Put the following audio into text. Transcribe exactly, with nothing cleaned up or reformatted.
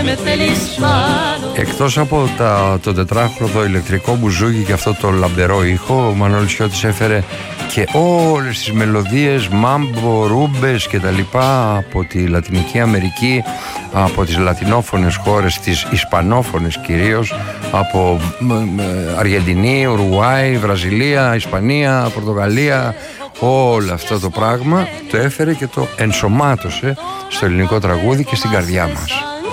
Εκτός από τα, το τετράχροδο ηλεκτρικό μπουζούκι και αυτό το λαμπερό ήχο, ο Μανώλης Χιώτης έφερε και όλες τις μελωδίες, μάμπο, ρούμπες και τα λοιπά από τη Λατινική Αμερική, από τις λατινόφωνες χώρες, τις ισπανόφωνες κυρίως, από Αργεντινή, Ουρουάη, Βραζιλία, Ισπανία, Πορτογαλία. Όλο αυτό το πράγμα το έφερε και το ενσωμάτωσε στο ελληνικό τραγούδι και στην καρδιά μας.